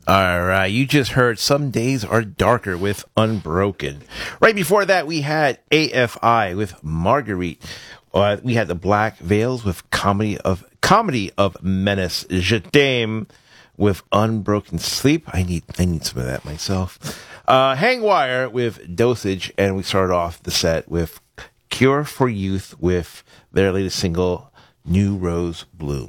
All right, you just heard Some Days Are Darker with Unbroken. Right before that, we had AFI with Marguerite. We had the Black Veils with Comedy of Menace. Je t'aime with Unbroken Sleep. I need some of that myself. Hangwire with Dosage, and we started off the set with Cure for Youth with their latest single, New Rose Bloom.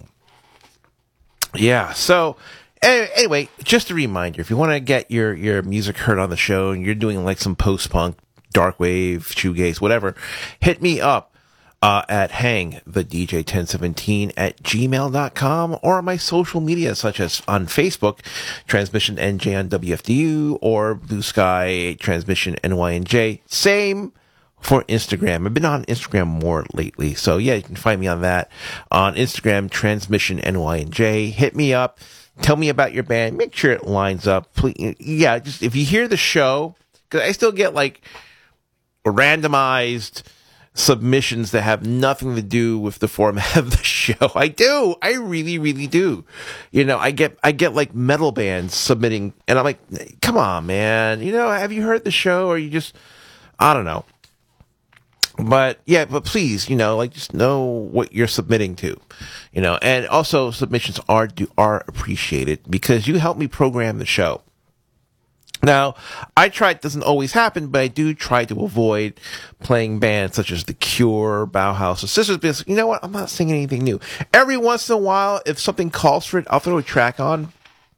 Yeah, so anyway, just a reminder, if you want to get your music heard on the show and you're doing like some post-punk, dark wave, shoegaze, whatever, hit me up at hang the DJ 1017 at gmail.com or on my social media such as on Facebook, Transmission NJ on WFDU, or Blue Sky Transmission NYNJ. Same for Instagram. I've been on Instagram more lately. So yeah, you can find me on that. On Instagram, Transmission NYNJ. Hit me up. Tell me about your band. Make sure it lines up. Please, yeah, just if you hear the show, because I still get like randomized submissions that have nothing to do with the format of the show. I do. I really, really do. You know, I get like metal bands submitting, and I'm like, come on, man. You know, have you heard the show? Or you just, I don't know. But yeah, but please, you know, like just know what you're submitting to, you know, and also submissions are appreciated because you help me program the show. Now, I try, it doesn't always happen, but I do try to avoid playing bands such as The Cure, Bauhaus, or Sisters, because you know what? I'm not singing anything new. Every once in a while, if something calls for it, I'll throw a track on.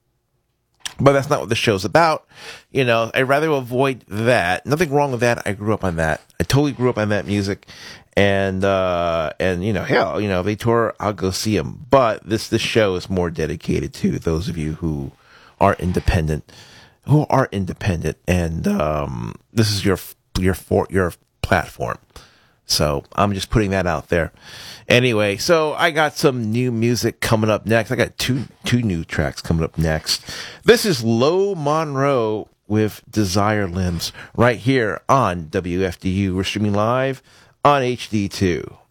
But that's not what the show's about. You know, I'd rather avoid that. Nothing wrong with that. I grew up on that. I totally grew up on that music. And you know, hell, you know, if they tour, I'll go see them. But this show is more dedicated to those of you who are independent. And this is your platform. So I'm just putting that out there. Anyway, so I got some new music coming up next. I got two new tracks coming up next. This is Low Monroe with Desire Limbs right here on WFDU. We're streaming live on HD2.